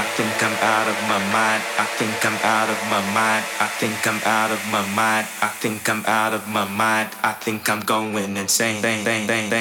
think I'm out of my mind. I think I'm out of my mind. I think I'm out of my mind. I think I'm out of my mind. I think I'm going insane.